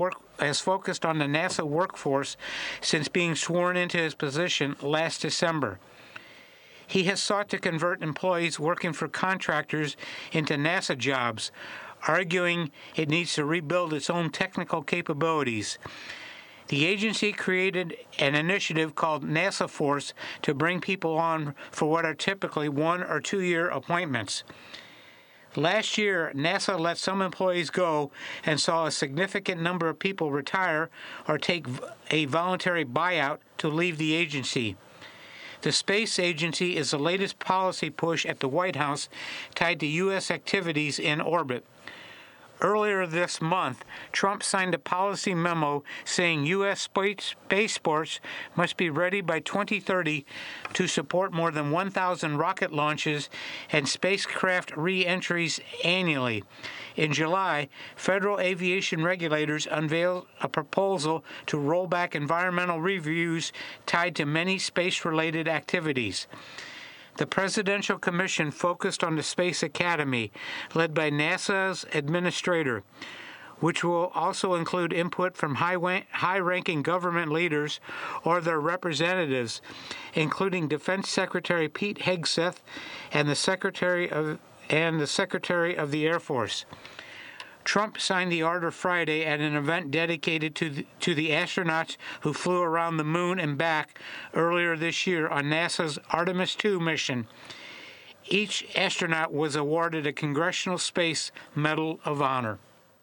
has focused on the NASA workforce since being sworn into his position last December. He has sought to convert employees working for contractors into NASA jobs, arguing it needs to rebuild its own technical capabilities. The agency created an initiative called NASA Force to bring people on for what are typically 1 or 2 year appointments. Last year, NASA let some employees go and saw a significant number of people retire or take a voluntary buyout to leave the agency. The space agency is the latest policy push at the White House tied to U.S. activities in orbit. Earlier this month, Trump signed a policy memo saying U.S. spaceports must be ready by 2030 to support more than 1,000 rocket launches and spacecraft re-entries annually. In July, federal aviation regulators unveiled a proposal to roll back environmental reviews tied to many space-related activities. The Presidential Commission focused on the Space Academy, led by NASA's administrator, which will also include input from high-ranking government leaders or their representatives, including Defense Secretary Pete Hegseth and the Secretary of the Air Force. Trump signed the order Friday at an event dedicated to the astronauts who flew around the moon and back earlier this year on NASA's Artemis II mission. Each astronaut was awarded a Congressional Space Medal of Honor.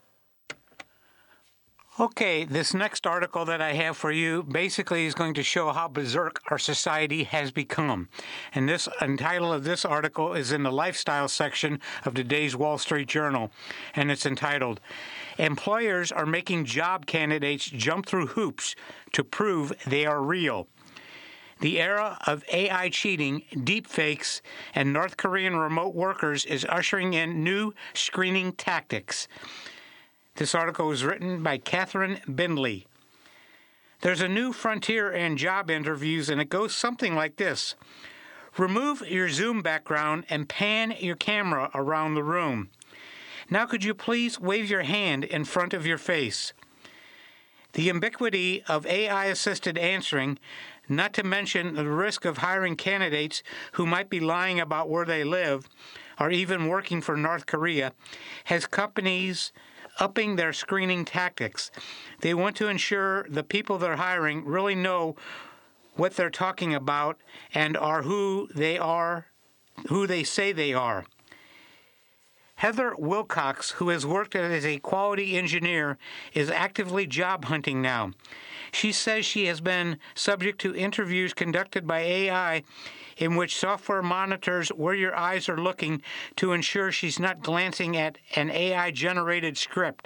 Okay, this next article that I have for you basically is going to show how berserk our society has become. And the title of this article is in the lifestyle section of today's Wall Street Journal, and it's entitled, "Employers are making job candidates jump through hoops to prove they are real." The era of AI cheating, deepfakes, and North Korean remote workers is ushering in new screening tactics. This article was written by Catherine Bindley. There's a new frontier in job interviews, and it goes something like this. Remove your Zoom background and pan your camera around the room. Now could you please wave your hand in front of your face? The ubiquity of AI-assisted answering, not to mention the risk of hiring candidates who might be lying about where they live or even working for North Korea, has companies upping their screening tactics. They want to ensure the people they're hiring really know what they're talking about and are who they say they are. Heather Wilcox, who has worked as a quality engineer, is actively job hunting now. She says she has been subject to interviews conducted by AI in which software monitors where your eyes are looking to ensure she's not glancing at an AI-generated script.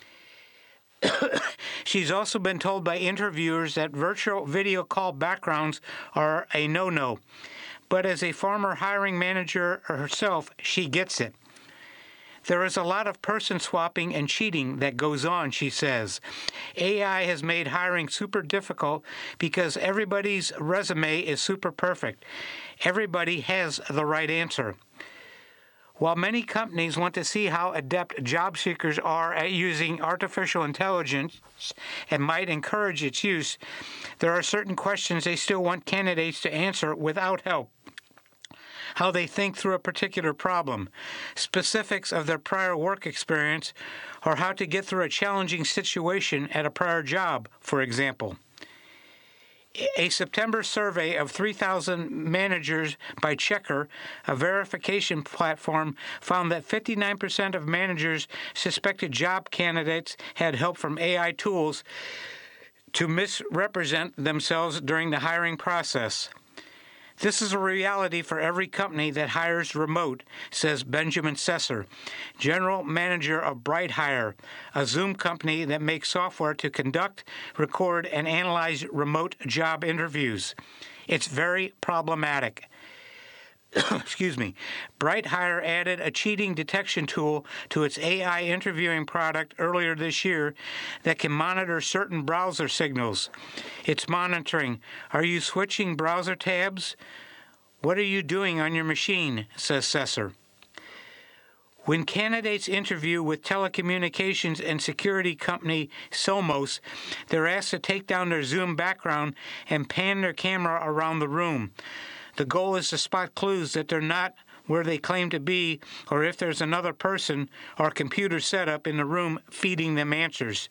She's also been told by interviewers that virtual video call backgrounds are a no-no. But as a former hiring manager herself, she gets it. There is a lot of person swapping and cheating that goes on, she says. AI has made hiring super difficult because everybody's resume is super perfect. Everybody has the right answer. While many companies want to see how adept job seekers are at using artificial intelligence and might encourage its use, there are certain questions they still want candidates to answer without help. How they think through a particular problem, specifics of their prior work experience, or how to get through a challenging situation at a prior job, for example. A September survey of 3,000 managers by Checker, a verification platform, found that 59% of managers suspected job candidates had help from AI tools to misrepresent themselves during the hiring process. This is a reality for every company that hires remote, says Benjamin Sesser, general manager of BrightHire, a Zoom company that makes software to conduct, record, and analyze remote job interviews. It's very problematic. Excuse me. BrightHire added a cheating detection tool to its AI interviewing product earlier this year that can monitor certain browser signals. It's monitoring, are you switching browser tabs? What are you doing on your machine, says Sesser. When candidates interview with telecommunications and security company Somos, they're asked to take down their Zoom background and pan their camera around the room. The goal is to spot clues that they're not where they claim to be, or if there's another person or computer setup in the room feeding them answers.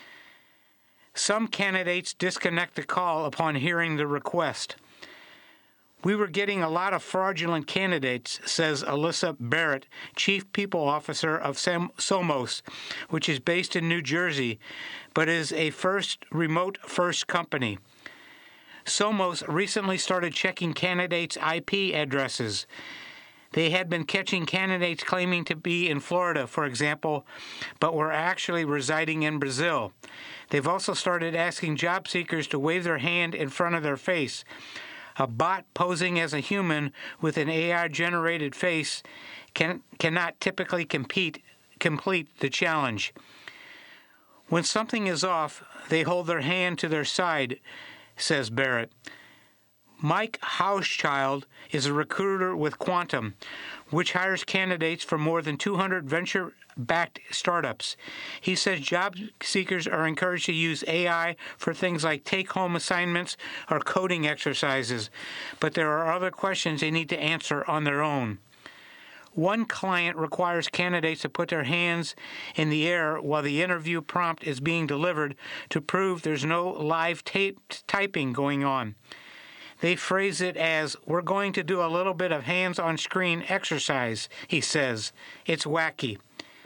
Some candidates disconnect the call upon hearing the request. We were getting a lot of fraudulent candidates, says Alyssa Barrett, Chief People Officer of Somos, which is based in New Jersey, but is a remote-first company. Somos recently started checking candidates' IP addresses. They had been catching candidates claiming to be in Florida, for example, but were actually residing in Brazil. They've also started asking job seekers to wave their hand in front of their face. A bot posing as a human with an AI-generated face cannot typically complete the challenge. When something is off, they hold their hand to their side, says Barrett. Mike Hauschild is a recruiter with Quantum, which hires candidates for more than 200 venture-backed startups. He says job seekers are encouraged to use AI for things like take-home assignments or coding exercises, but there are other questions they need to answer on their own. One client requires candidates to put their hands in the air while the interview prompt is being delivered to prove there's no live typing going on. They phrase it as, "We're going to do a little bit of hands-on-screen exercise," he says. It's wacky.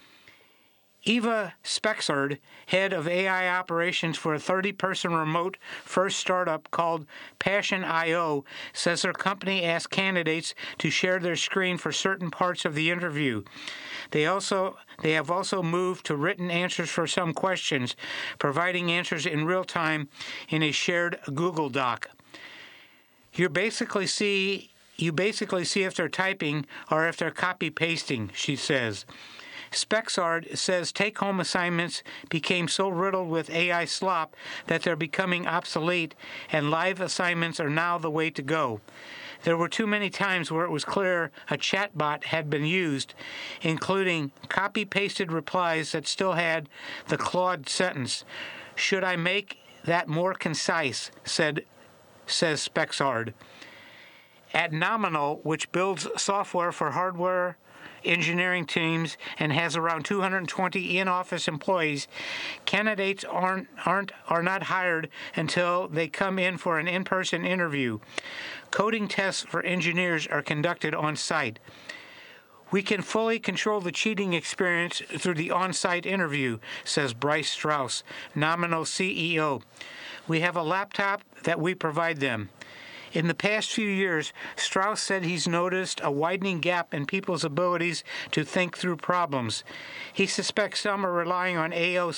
Eva Spexard, head of AI operations for a 30-person remote-first startup called Passion.io, says her company asks candidates to share their screen for certain parts of the interview. They have also moved to written answers for some questions, providing answers in real time in a shared Google Doc. You basically see if they're typing or if they're copy-pasting, she says. Spexard says take-home assignments became so riddled with AI slop that they're becoming obsolete, and live assignments are now the way to go. There were too many times where it was clear a chatbot had been used, including copy-pasted replies that still had the Claude sentence. "Should I make that more concise?" says Spexard. At Nominal, which builds software for hardware engineering teams and has around 220 in-office employees, candidates are not hired until they come in for an in-person interview. Coding tests for engineers are conducted on site. "We can fully control the cheating experience through the on-site interview," says Bryce Strauss, Nominal CEO. "We have a laptop that we provide them." In the past few years, Strauss said he's noticed a widening gap in people's abilities to think through problems. He suspects some are relying on AI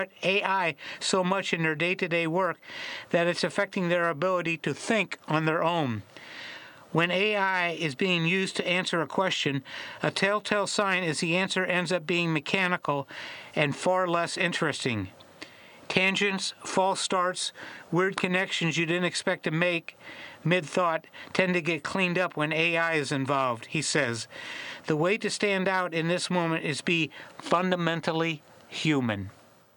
so much in their day-to-day work that it's affecting their ability to think on their own. When AI is being used to answer a question, a telltale sign is the answer ends up being mechanical and far less interesting. Tangents, false starts, weird connections you didn't expect to make mid-thought tend to get cleaned up when AI is involved, he says. The way to stand out in this moment is be fundamentally human.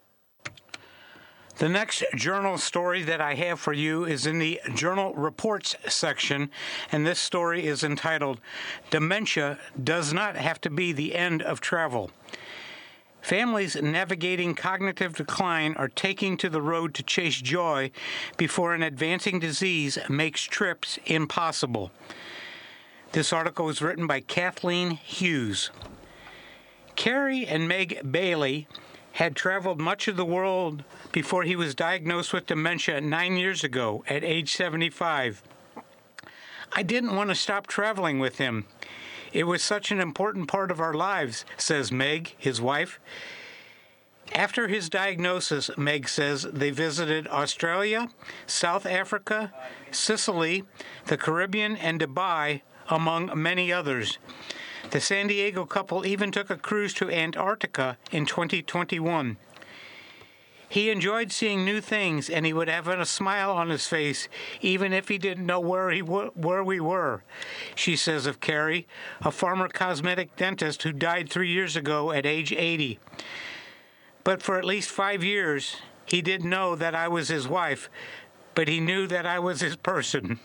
The next journal story that I have for you is in the Journal Reports section, and this story is entitled, "Dementia Does Not Have to Be the End of Travel." Families navigating cognitive decline are taking to the road to chase joy before an advancing disease makes trips impossible. This article was written by Kathleen Hughes. Carrie and Meg Bailey had traveled much of the world before he was diagnosed with dementia 9 years ago at age 75. "I didn't want to stop traveling with him. It was such an important part of our lives," says Meg, his wife. After his diagnosis, Meg says, they visited Australia, South Africa, Sicily, the Caribbean, and Dubai, among many others. The San Diego couple even took a cruise to Antarctica in 2021. He enjoyed seeing new things, and he would have a smile on his face, even if he didn't know where we were, she says of Carrie, a former cosmetic dentist who died 3 years ago at age 80. But for at least 5 years, he didn't know that I was his wife, but he knew that I was his person.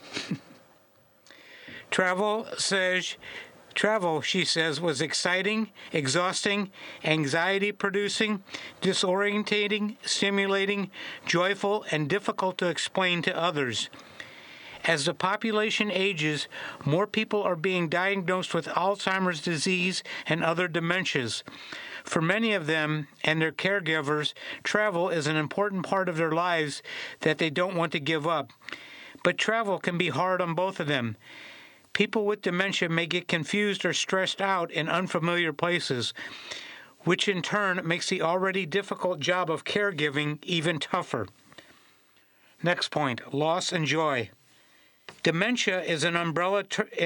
Travel, she says, was exciting, exhausting, anxiety-producing, disorientating, stimulating, joyful, and difficult to explain to others. As the population ages, more people are being diagnosed with Alzheimer's disease and other dementias. For many of them and their caregivers, travel is an important part of their lives that they don't want to give up. But travel can be hard on both of them. People with dementia may get confused or stressed out in unfamiliar places, which in turn makes the already difficult job of caregiving even tougher. Next point, loss and joy. Dementia is an umbrella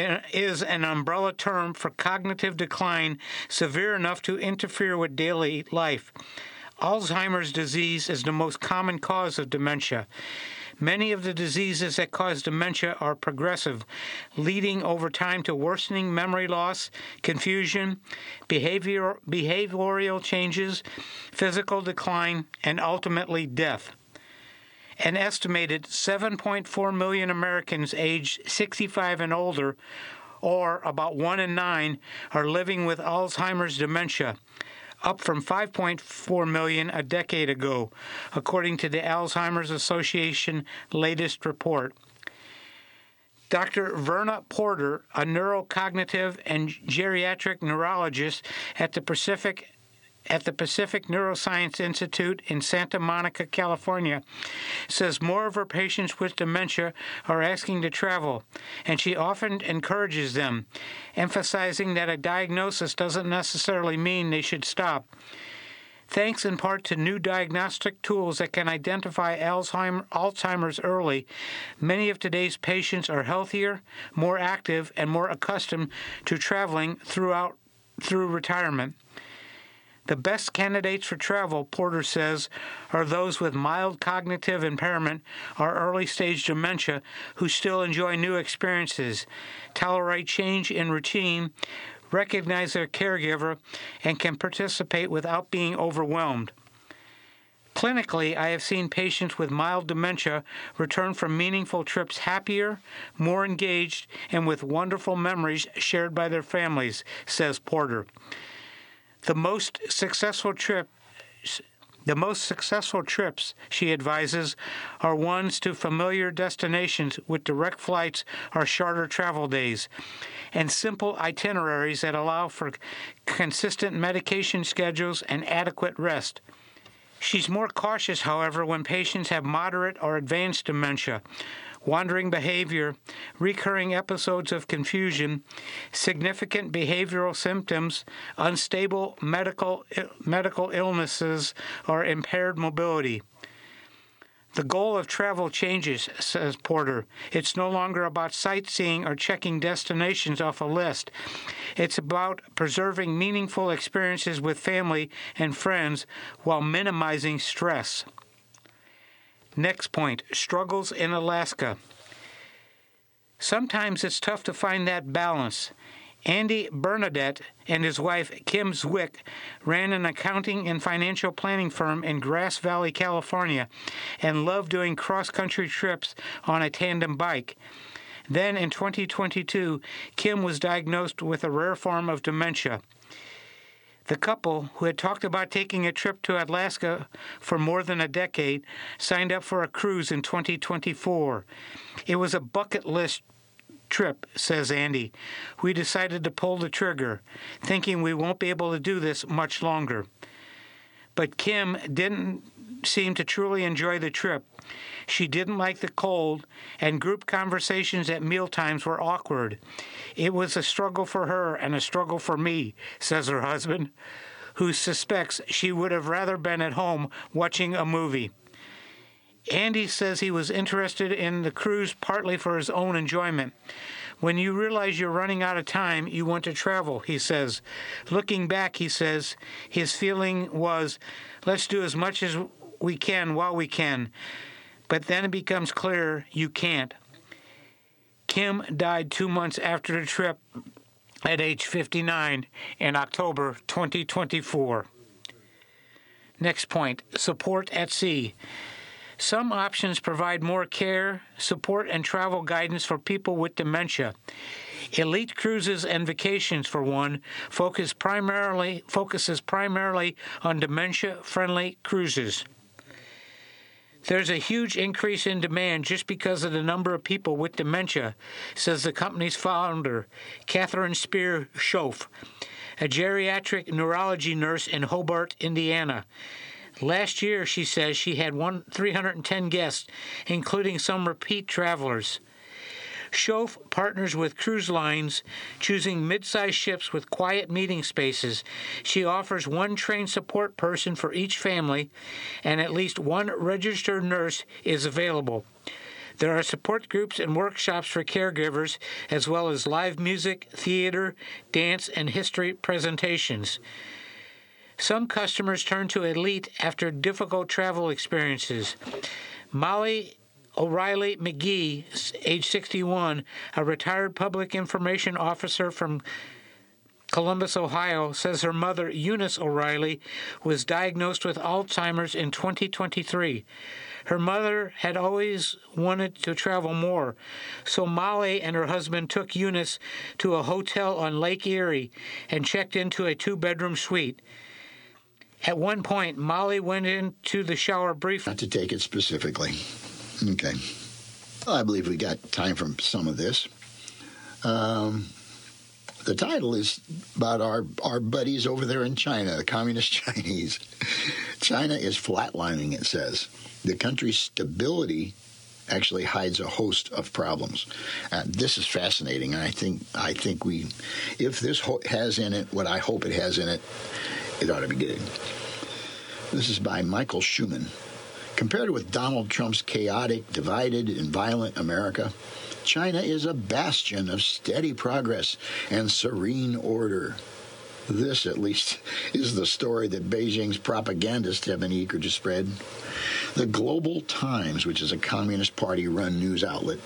term for cognitive decline severe enough to interfere with daily life. Alzheimer's disease is the most common cause of dementia. Many of the diseases that cause dementia are progressive, leading over time to worsening memory loss, confusion, behavioral changes, physical decline, and ultimately death. An estimated 7.4 million Americans aged 65 and older, or about 1 in 9, are living with Alzheimer's dementia, up from 5.4 million a decade ago, according to the Alzheimer's Association latest report. Dr. Verna Porter, a neurocognitive and geriatric neurologist at the Pacific Neuroscience Institute in Santa Monica, California, says more of her patients with dementia are asking to travel, and she often encourages them, emphasizing that a diagnosis doesn't necessarily mean they should stop. Thanks in part to new diagnostic tools that can identify Alzheimer's early, many of today's patients are healthier, more active, and more accustomed to traveling through retirement. The best candidates for travel, Porter says, are those with mild cognitive impairment or early-stage dementia who still enjoy new experiences, tolerate change in routine, recognize their caregiver, and can participate without being overwhelmed. Clinically, I have seen patients with mild dementia return from meaningful trips happier, more engaged, and with wonderful memories shared by their families, says Porter. The most successful trips, she advises, are ones to familiar destinations with direct flights or shorter travel days, and simple itineraries that allow for consistent medication schedules and adequate rest. She's more cautious, however, when patients have moderate or advanced dementia, wandering behavior, recurring episodes of confusion, significant behavioral symptoms, unstable medical illnesses, or impaired mobility. The goal of travel changes, says Porter. It's no longer about sightseeing or checking destinations off a list. It's about preserving meaningful experiences with family and friends while minimizing stress. Next point, struggles in Alaska. Sometimes it's tough to find that balance. Andy Bernadette and his wife, Kim Zwick, ran an accounting and financial planning firm in Grass Valley, California, and loved doing cross-country trips on a tandem bike. Then in 2022, Kim was diagnosed with a rare form of dementia. The couple, who had talked about taking a trip to Alaska for more than a decade, signed up for a cruise in 2024. It was a bucket list trip, says Andy. We decided to pull the trigger, thinking we won't be able to do this much longer. But Kim didn't seem to truly enjoy the trip. She didn't like the cold, and group conversations at mealtimes were awkward. It was a struggle for her and a struggle for me, says her husband, who suspects she would have rather been at home watching a movie. Andy says he was interested in the cruise partly for his own enjoyment. When you realize you're running out of time, you want to travel, he says. Looking back, he says, his feeling was, let's do as much as we can while we can, but then it becomes clear you can't. Kim died 2 months after the trip at age 59 in October 2024. Next point, support at sea. Some options provide more care, support, and travel guidance for people with dementia. Elite Cruises and Vacations, for one, focuses primarily on dementia-friendly cruises. There's a huge increase in demand just because of the number of people with dementia, says the company's founder, Catherine Spear Schoaf, a geriatric neurology nurse in Hobart, Indiana. Last year, she says, she had 310 guests, including some repeat travelers. Schoaf partners with cruise lines, choosing mid-sized ships with quiet meeting spaces. She offers one trained support person for each family, and at least one registered nurse is available. There are support groups and workshops for caregivers, as well as live music, theater, dance, and history presentations. Some customers turn to Elite after difficult travel experiences. Molly O'Reilly McGee, age 61, a retired public information officer from Columbus, Ohio, says her mother, Eunice O'Reilly, was diagnosed with Alzheimer's in 2023. Her mother had always wanted to travel more, so Molly and her husband took Eunice to a hotel on Lake Erie and checked into a 2-bedroom suite. At one point, Molly went into the shower briefly. Not to take it specifically. Okay. Well, I believe we got time for some of this. The title is about our buddies over there in China, the Communist Chinese. China is flatlining, it says. The country's stability actually hides a host of problems. This is fascinating, and I think we, if this has in it what I hope it has in it, it ought to be good. This is by Michael Schumann. Compared with Donald Trump's chaotic, divided, and violent America, China is a bastion of steady progress and serene order. This, at least, is the story that Beijing's propagandists have been eager to spread. The Global Times, which is a Communist Party-run news outlet,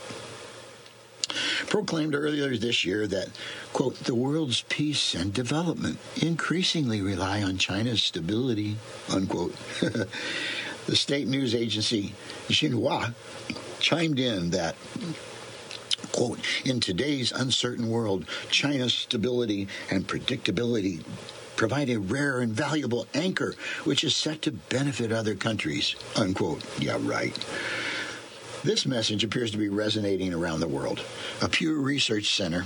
proclaimed earlier this year that, quote, the world's peace and development increasingly rely on China's stability, unquote. The state news agency Xinhua chimed in that, quote, in today's uncertain world, China's stability and predictability provide a rare and valuable anchor which is set to benefit other countries, unquote. Yeah, right. This message appears to be resonating around the world. A Pew Research Center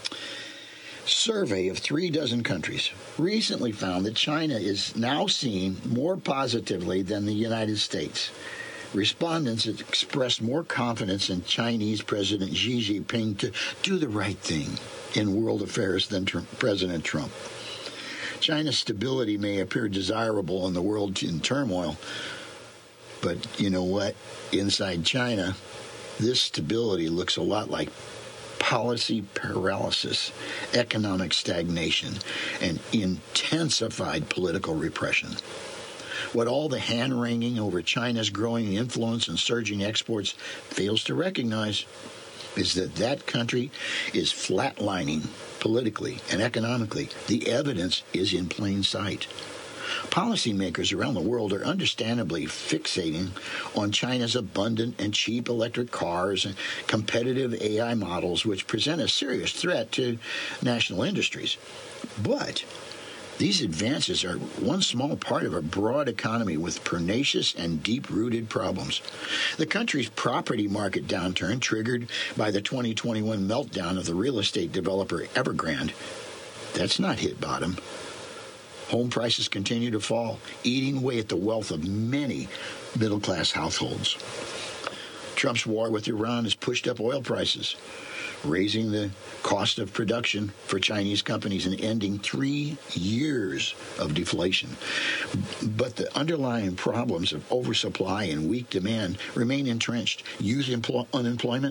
survey of 36 countries recently found that China is now seen more positively than the United States. Respondents expressed more confidence in Chinese President Xi Jinping to do the right thing in world affairs than President Trump. China's stability may appear desirable in the world in turmoil, but you know what? Inside China, this stability looks a lot like policy paralysis, economic stagnation, and intensified political repression. What all the hand-wringing over China's growing influence and surging exports fails to recognize is that that country is flatlining politically and economically. The evidence is in plain sight. Policymakers around the world are understandably fixating on China's abundant and cheap electric cars and competitive AI models, which present a serious threat to national industries. But these advances are one small part of a broad economy with pernicious and deep-rooted problems. The country's property market downturn, triggered by the 2021 meltdown of the real estate developer Evergrande, that's not hit bottom. Home prices continue to fall, eating away at the wealth of many middle-class households. Trump's war with Iran has pushed up oil prices, raising the cost of production for Chinese companies and ending 3 years of deflation. But the underlying problems of oversupply and weak demand remain entrenched. Youth unemployment,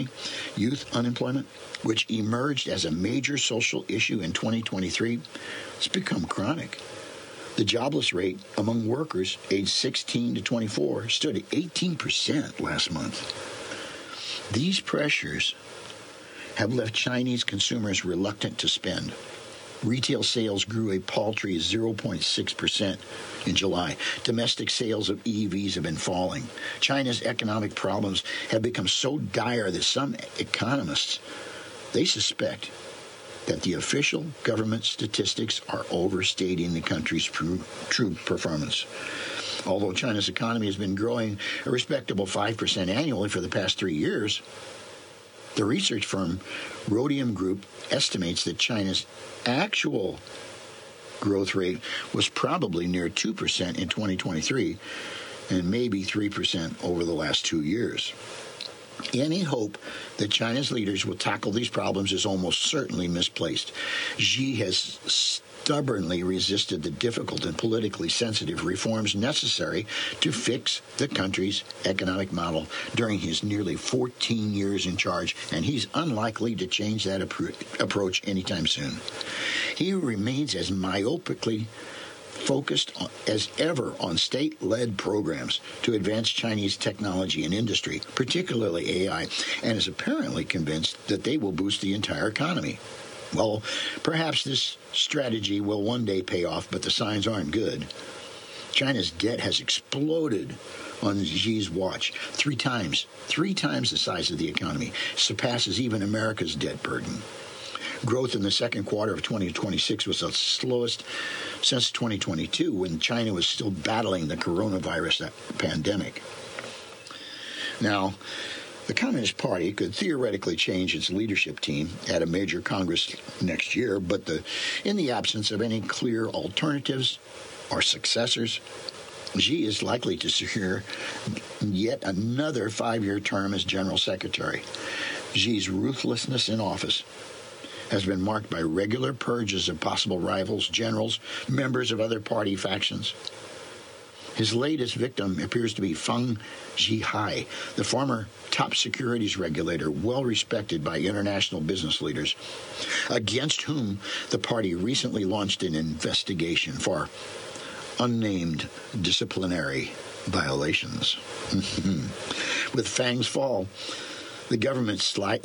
which emerged as a major social issue in 2023, has become chronic. The jobless rate among workers aged 16 to 24 stood at 18% last month. These pressures have left Chinese consumers reluctant to spend. Retail sales grew a paltry 0.6% in July. Domestic sales of EVs have been falling. China's economic problems have become so dire that some economists, they suspect that the official government statistics are overstating the country's true performance. Although China's economy has been growing a respectable 5% annually for the past 3 years, the research firm Rhodium Group estimates that China's actual growth rate was probably near 2% in 2023 and maybe 3% over the last 2 years. Any hope that China's leaders will tackle these problems is almost certainly misplaced. Xi has stubbornly resisted the difficult and politically sensitive reforms necessary to fix the country's economic model during his nearly 14 years in charge, and he's unlikely to change that approach anytime soon. He remains as myopically focused as ever on state-led programs to advance Chinese technology and industry, particularly AI, and is apparently convinced that they will boost the entire economy. Well, perhaps this strategy will one day pay off, but the signs aren't good. China's debt has exploded on Xi's watch, three times the size of the economy, surpasses even America's debt burden. Growth in the second quarter of 2026 was the slowest since 2022, when China was still battling the coronavirus pandemic. Now, the Communist Party could theoretically change its leadership team at a major Congress next year, but in the absence of any clear alternatives or successors, Xi is likely to secure yet another 5-year term as General Secretary. Xi's ruthlessness in office has been marked by regular purges of possible rivals, generals, members of other party factions. His latest victim appears to be Feng Zhihai, the former top securities regulator, well respected by international business leaders, against whom the party recently launched an investigation for unnamed disciplinary violations. With Feng's fall, the government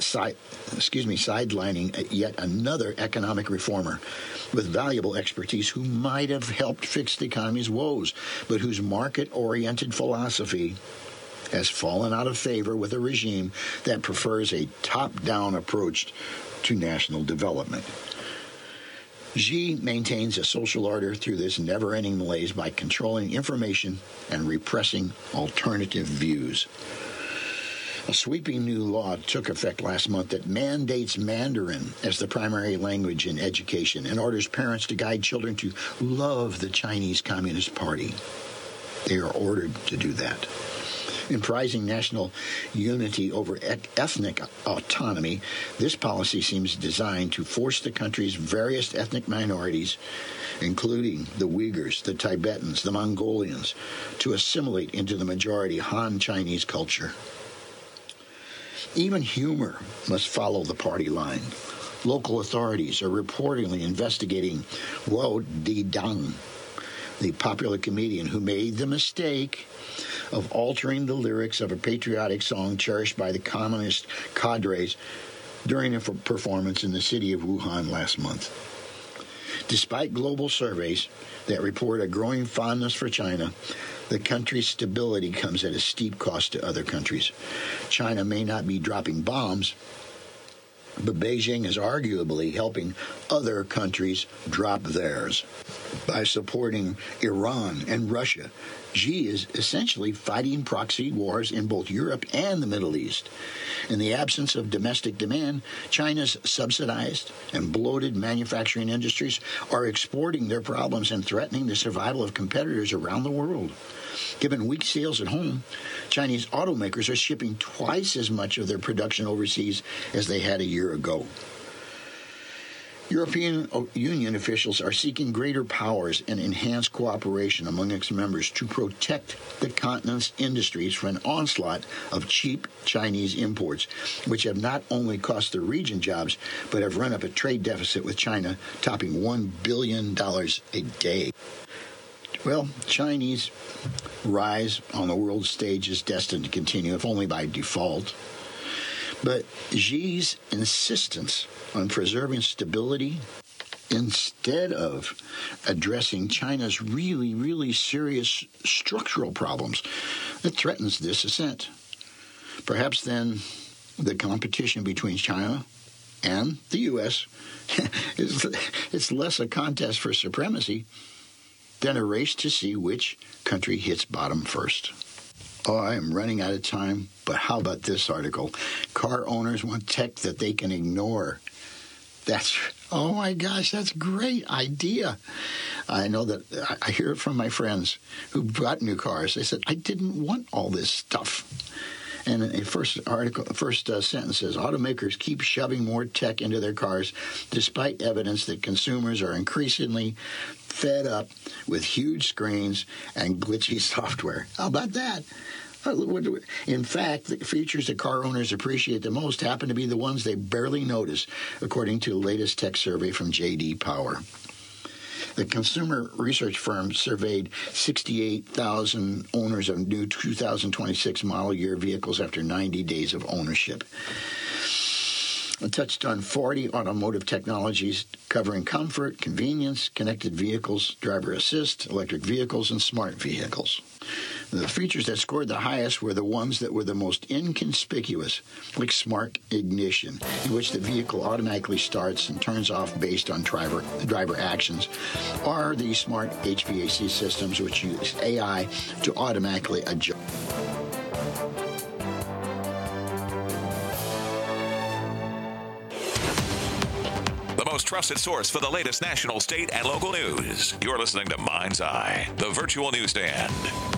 sidelining yet another economic reformer with valuable expertise who might have helped fix the economy's woes, but whose market-oriented philosophy has fallen out of favor with a regime that prefers a top-down approach to national development. Xi maintains a social order through this never-ending malaise by controlling information and repressing alternative views. A sweeping new law took effect last month that mandates Mandarin as the primary language in education and orders parents to guide children to love the Chinese Communist Party. They are ordered to do that. In prizing national unity over ethnic autonomy, this policy seems designed to force the country's various ethnic minorities, including the Uyghurs, the Tibetans, the Mongolians, to assimilate into the majority Han Chinese culture. Even humor must follow the party line. Local authorities are reportedly investigating Guo Didang, the popular comedian who made the mistake of altering the lyrics of a patriotic song cherished by the communist cadres during a performance in the city of Wuhan last month. Despite global surveys that report a growing fondness for China, the country's stability comes at a steep cost to other countries. China may not be dropping bombs, but Beijing is arguably helping other countries drop theirs. By supporting Iran and Russia, Xi is essentially fighting proxy wars in both Europe and the Middle East. In the absence of domestic demand, China's subsidized and bloated manufacturing industries are exporting their problems and threatening the survival of competitors around the world. Given weak sales at home, Chinese automakers are shipping twice as much of their production overseas as they had a year ago. European Union officials are seeking greater powers and enhanced cooperation among its members to protect the continent's industries from an onslaught of cheap Chinese imports, which have not only cost the region jobs, but have run up a trade deficit with China topping $1 billion a day. Well, Chinese rise on the world stage is destined to continue, if only by default. But Xi's insistence on preserving stability instead of addressing China's really, really serious structural problems that threatens this ascent. Perhaps then the competition between China and the U.S. it's less a contest for supremacy than a race to see which country hits bottom first. Oh, I am running out of time, but how about this article? Car owners want tech that they can ignore. Oh my gosh, that's a great idea. I know that I hear it from my friends who bought new cars. They said, I didn't want all this stuff. And the first sentence says, automakers keep shoving more tech into their cars despite evidence that consumers are increasingly fed up with huge screens and glitchy software. How about that? In fact, the features that car owners appreciate the most happen to be the ones they barely notice, according to the latest tech survey from J.D. Power. The consumer research firm surveyed 68,000 owners of new 2026 model year vehicles after 90 days of ownership. It touched on 40 automotive technologies covering comfort, convenience, connected vehicles, driver assist, electric vehicles, and smart vehicles. The features that scored the highest were the ones that were the most inconspicuous, like smart ignition, in which the vehicle automatically starts and turns off based on driver actions, or the smart HVAC systems, which use AI to automatically adjust. Most trusted source for the latest national, state, and local news. You're listening to Mind's Eye, the virtual newsstand.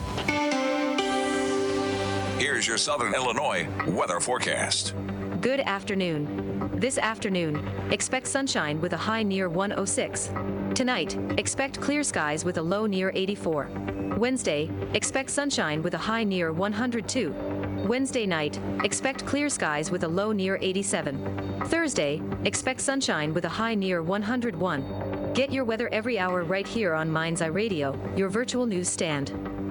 Here's your Southern Illinois weather forecast. Good afternoon. This afternoon, expect sunshine with a high near 106. Tonight, expect clear skies with a low near 84. Wednesday, expect sunshine with a high near 102. Wednesday night, expect clear skies with a low near 87. Thursday, expect sunshine with a high near 101. Get your weather every hour right here on Mind's Eye Radio, your virtual news stand.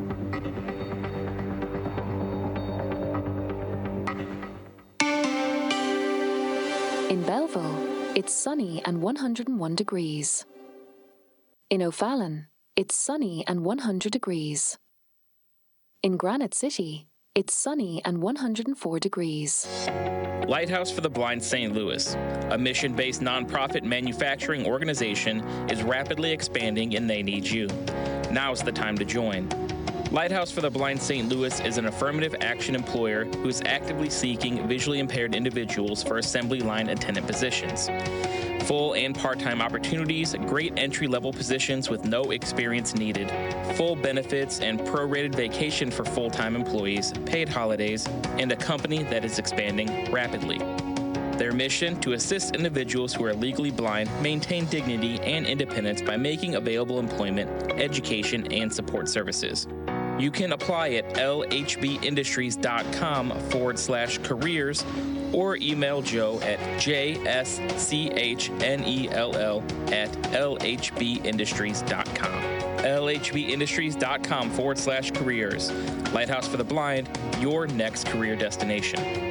In Belleville, it's sunny and 101 degrees. In O'Fallon, it's sunny and 100 degrees. In Granite City, it's sunny and 104 degrees. Lighthouse for the Blind St. Louis, a mission-based nonprofit manufacturing organization, is rapidly expanding and they need you. Now's the time to join. Lighthouse for the Blind St. Louis is an affirmative action employer who is actively seeking visually impaired individuals for assembly line attendant positions. Full and part-time opportunities, great entry-level positions with no experience needed, full benefits and prorated vacation for full-time employees, paid holidays, and a company that is expanding rapidly. Their mission: to assist individuals who are legally blind maintain dignity and independence by making available employment, education, and support services. You can apply at lhbindustries.com/careers or email Joe at jschnell@lhbindustries.com. lhbindustries.com/careers. Lighthouse for the Blind, your next career destination.